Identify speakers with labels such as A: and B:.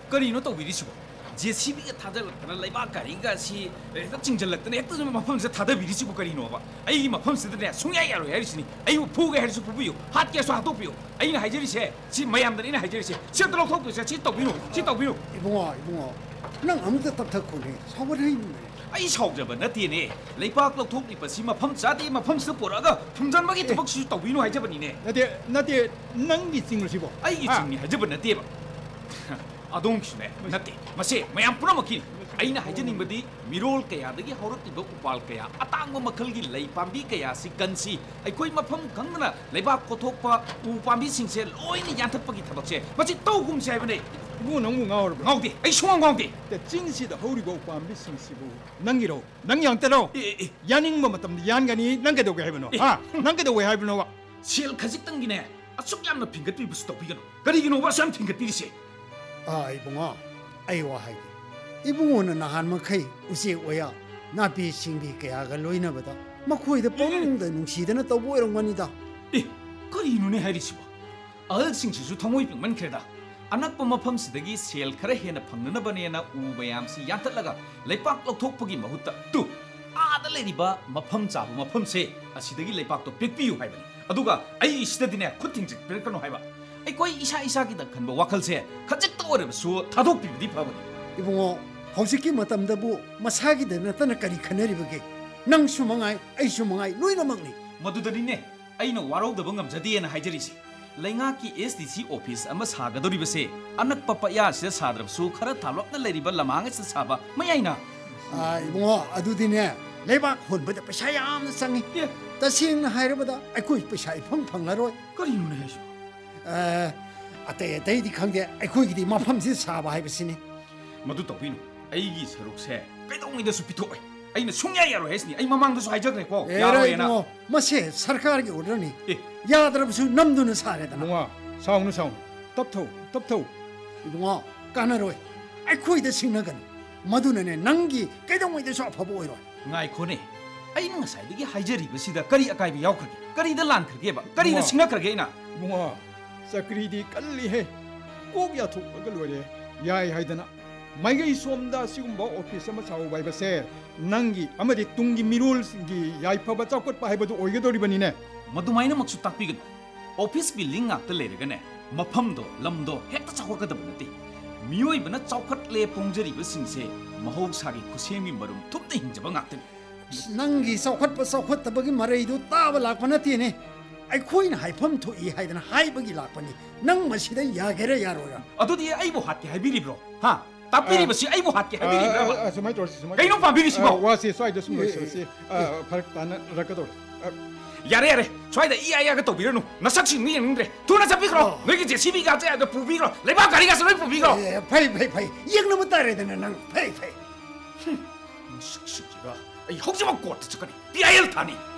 A: ꯀꯔꯤꯅꯣ ꯇꯧꯕꯤꯔꯤꯁꯤꯕꯣ JCB가 타들었다는 레바 가링가시 딱 징절렀더니 했던 마펌에서 타들비리시고 그리노바 아이 마펌스들네 송야야로 해리시니 아이고 보게 해리시 부부요 핫게서 하도비요 아이는 하이저리세 지 마얌들이나 하이저리세 시들로 속도세 지 떡비노
B: 이봉아 난 아무도 답답하네 사버려 있네
A: 아이 사업자분 나티네 레바ක් 럭톡리버시 마펌 자디 마펌스 보라가 품잔막이 터벅시 떡비노 하이저분이네
C: 나디 낭기 징을시보
A: 아이 징니 하이저분 나티바 아동시네 나티 마세 마얌 프로모키 아이나 하이저닝버디 미롤 그야दगी हौरतिबो उपाल कया अतांग मखलगी लई पांबी कया सि कंसी अखोई मफम खंगना लेबा कोथोकपा उ पांबी सिंसे लोइनि याथपगी थबकसे मचि तौगुमसे हाइबने
C: इबु नंगु गावरबो
A: गावदे अइ सुंगां गावदे
C: ते चिंगसिदा हौरिबो पांबी सिंसिबु नंगिरो नंग यांतरो यानिंगबो मतम यानगनी नंगदोगे हाइबनो हा नंगदोगे हाइबनो वा
A: सेल खजिक्तंगिने असुक यामना फिंगतपिबुस तोपिगनो करिगिनो वा सम फिंगतपिरिसे
B: 이봉아 아이와 하이디 이봉어는 나한 막하이 우세 오야 나비 싱비 그야가 로이나보다 막코이데 뽕데 농시데나 떠보 이런 겁니다
A: 에 그리누네 하리시보 어싱시수 통모이빙 만크레다 안악범 마펌스데기 셀 खरा हेना फंगनबनेना उबयामसी यातलगा लेपाक लौथोकपगी महुत्ता तु आदा लेरिबा मफम चाबु मफमसे असिदगी लेपाक तो पिकपियु हाइबनी अदुगा आई सिददिने खुथिंजिक पिरकनो हाइबा अखोई इसा इसागी खनब वाखलसे खजिक ओरबसु थादोकपिबदी फबनी
B: 이봉어 हौसिकी मतमदबु मसागी नतन करी खनरिबगे नंग सुमंगाई आई सुमंगाई लोइनमगनी
A: मदुदनिने अइनो वारौदब ngamjadena हाइजरिसी लेंगाकी SDC ऑफिस अमा सागदोरिबसे अनक पपया से साद्रबसु खरा थालोपना लेरिबा लमांग से साबा मयाइना
B: 이봉어 अदुदिने लेबाक होनबद पैसा याम संगी तसिंगना हाइरबदा अखोई पैसा इफंग फंगलारोय
A: करिनुने हाइसु
B: अतैदी खंगे अखोईगी मफमसे साबा हाइबसिने
A: मदु तौबिनु अइगी सरुकसे कैदोंगिदसु पिथोय अइना सुंया यारो हेसनी अइ ममांगदसु हाइजग्रेको यारोयना
B: मसे सरकारगी ऑर्डरनी याद्रबसु नमदुन सारेदना
C: मुआ साउनु तपथौ
B: इबुंगा कानरोय अखोईदा सिंगनगन मदुनने नंगी कैदोंगिदसु अफबो ओइरो
A: ngaikone aina ngasai haijariबसिदा करी अकाइबि यावखगे करीदा लानखगेबा करीदा सिंगखरगेना
C: मुआ सकरीदी कल्ली है कोक याथोकगा लोरे याय हाइदना माइगै सोमदा सिगुम्बा ऑफिस अमा साउ बाइबसे नंगी अमदि तुंगी मिरोल सिंगी याइफबा चावकट पाइबदु ओइगदोरिबनिने
A: मदुमाइना मक्सु ताकपिगन ऑफिस बिल्डिंग ngakta लेरगने मफमदो लमदो हेक्ता चावकगदब नति मियोइबना चावखट ले पोंजरिबसिंगसे महौसागी खुसेमी मरुम थुपते हिंजबा ngakतनि
B: नंगी चौखटबगी मरैदु ताब लाखप नतेने अखोइना हाइफम थोई हाइदना हाइबगी लाखपनि नंग मसिदा यागेरा यारोया
A: अदुदि आइबो हातके हाइबिरिब्रो हा तापिरिबसि आइबो हातके हाइबिरिब्रो
C: सुमाइ तोरसि सुमाइ
A: कैनो पाबिरिसिबो
C: वासि स्वाइद सुमसि फरक ताना रकदोर
A: यारे स्वाइदा इयायागा तोबिरनु नसक्सि नियंद्रे तुना चपिखरो नोगी JCB गा चाहिँ अदो पुबिरो लेबा गाडीगा सबै पुबिरो
B: फै यंगन मतारेदना नंग फै
A: नसक्सि जिगा आई हौजमा कोर्ट चकनि पिआइएल थानी